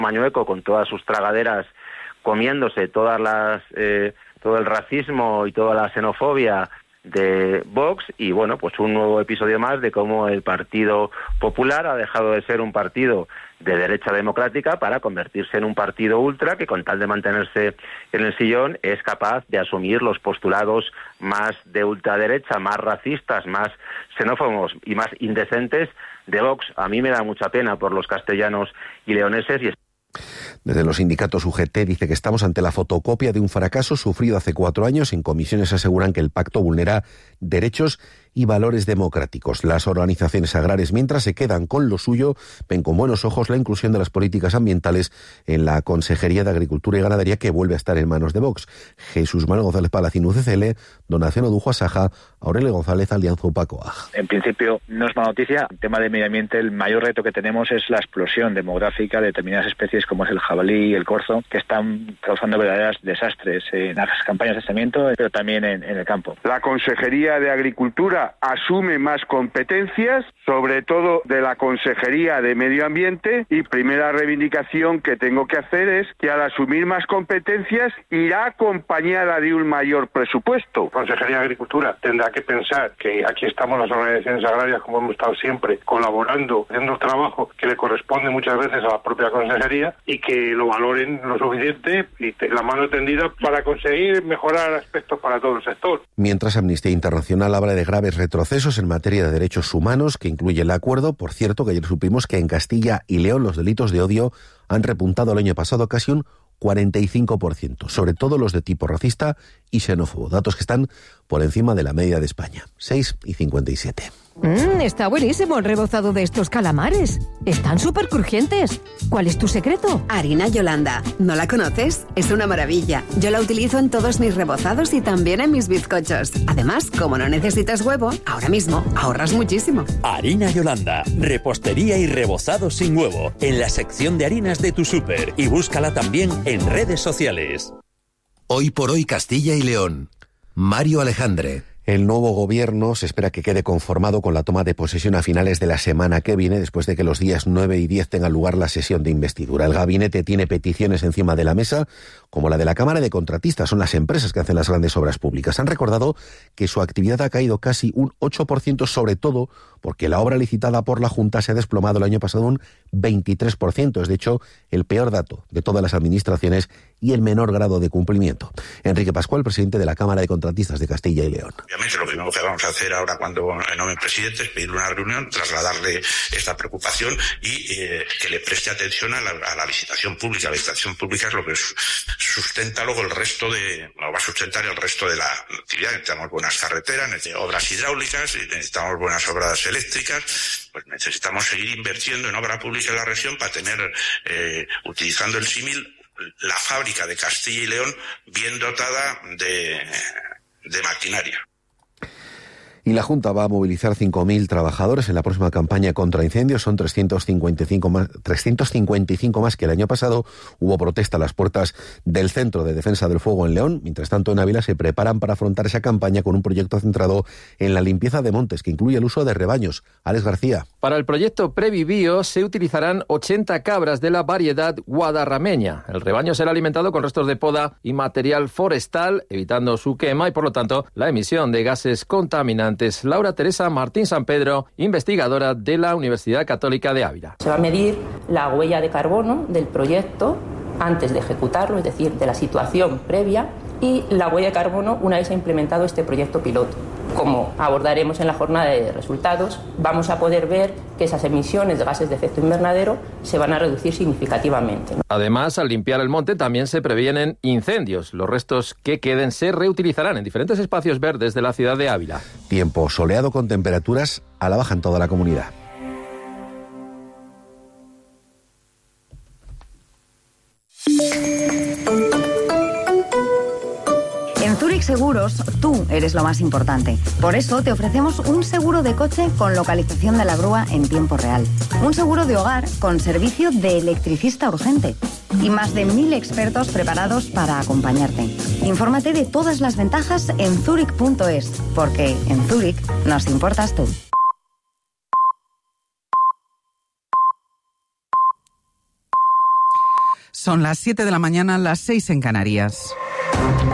Mañueco, con todas sus tragaderas, comiéndose todo el racismo y toda la xenofobia de Vox, y bueno, pues un nuevo episodio más de cómo el Partido Popular ha dejado de ser un partido de derecha democrática para convertirse en un partido ultra que, con tal de mantenerse en el sillón, es capaz de asumir los postulados más de ultraderecha, más racistas, más xenófobos y más indecentes de Vox. A mí me da mucha pena por los castellanos y leoneses. Desde los sindicatos UGT dice que estamos ante la fotocopia de un fracaso sufrido hace 4 años. En comisiones aseguran que el pacto vulnera derechos y valores democráticos. Las organizaciones agrarias, mientras se quedan con lo suyo, ven con buenos ojos la inclusión de las políticas ambientales en la Consejería de Agricultura y Ganadería, que vuelve a estar en manos de Vox. Jesús Manuel González Palacín, UCCL, Donación Odujo Asaja, Aurelio González, Alianza Upacoa. En principio no es mala noticia. En tema de medio ambiente, el mayor reto que tenemos es la explosión demográfica de determinadas especies como es el jabalí y el corzo, que están causando verdaderos desastres en las campañas de saneamiento, pero también en el campo. La Consejería de Agricultura asume más competencias, sobre todo de la Consejería de Medio Ambiente, y primera reivindicación que tengo que hacer es que al asumir más competencias irá acompañada de un mayor presupuesto. La Consejería de Agricultura tendrá que pensar que aquí estamos las organizaciones agrarias, como hemos estado siempre, colaborando, haciendo el trabajo que le corresponde muchas veces a la propia Consejería, y que lo valoren lo suficiente y la mano tendida para conseguir mejorar aspectos para todo el sector. Mientras, Amnistía Internacional habla de graves retrocesos en materia de derechos humanos, que incluye el acuerdo. Por cierto, que ayer supimos que en Castilla y León los delitos de odio han repuntado el año pasado casi un 45%, sobre todo los de tipo racista y xenófobo, datos que están por encima de la media de España. 6:57. Está buenísimo el rebozado de estos calamares. Están súper crujientes. ¿Cuál es tu secreto? Harina Yolanda. ¿No la conoces? Es una maravilla. Yo la utilizo en todos mis rebozados y también en mis bizcochos. Además, como no necesitas huevo, ahora mismo ahorras muchísimo. Harina Yolanda. Repostería y rebozado sin huevo. En la sección de harinas de tu súper. Y búscala también en redes sociales. Hoy por hoy Castilla y León. Mario Alejandre. El nuevo gobierno se espera que quede conformado con la toma de posesión a finales de la semana que viene, después de que los días 9 y 10 tenga lugar la sesión de investidura. El gabinete tiene peticiones encima de la mesa, como la de la Cámara de Contratistas. Son las empresas que hacen las grandes obras públicas. Han recordado que su actividad ha caído casi un 8%, sobre todo porque la obra licitada por la Junta se ha desplomado el año pasado un 23%. Es, de hecho, el peor dato de todas las administraciones y el menor grado de cumplimiento. Enrique Pascual, presidente de la Cámara de Contratistas de Castilla y León. Obviamente, lo primero que vamos a hacer ahora cuando nombren presidente es pedir una reunión, trasladarle esta preocupación y que le preste atención a la licitación pública. La licitación pública es lo que sustenta luego va a sustentar el resto de la actividad. Necesitamos buenas carreteras, necesitamos obras hidráulicas, necesitamos buenas obras eléctricas. Pues necesitamos seguir invirtiendo en obra pública en la región para tener, utilizando el símil, la fábrica de Castilla y León bien dotada de maquinaria. Y la Junta va a movilizar 5.000 trabajadores en la próxima campaña contra incendios. Son 355 más que el año pasado. Hubo protesta a las puertas del Centro de Defensa del Fuego en León. Mientras tanto, en Ávila se preparan para afrontar esa campaña con un proyecto centrado en la limpieza de montes, que incluye el uso de rebaños. Alex García. Para el proyecto Previbio se utilizarán 80 cabras de la variedad guadarrameña. El rebaño será alimentado con restos de poda y material forestal, evitando su quema y, por lo tanto, la emisión de gases contaminantes. Laura Teresa Martín San Pedro, investigadora de la Universidad Católica de Ávila. Se va a medir la huella de carbono del proyecto antes de ejecutarlo, es decir, de la situación previa, y la huella de carbono una vez implementado este proyecto piloto. Como abordaremos en la jornada de resultados, vamos a poder ver que esas emisiones de gases de efecto invernadero se van a reducir significativamente. Además, al limpiar el monte también se previenen incendios. Los restos que queden se reutilizarán en diferentes espacios verdes de la ciudad de Ávila. Tiempo soleado con temperaturas a la baja en toda la comunidad. En Zurich Seguros, tú eres lo más importante. Por eso te ofrecemos un seguro de coche con localización de la grúa en tiempo real. Un seguro de hogar con servicio de electricista urgente. Y más de 1.000 expertos preparados para acompañarte. Infórmate de todas las ventajas en zurich.es, porque en Zurich nos importas tú. Son las 7 de la mañana, las 6 en Canarias.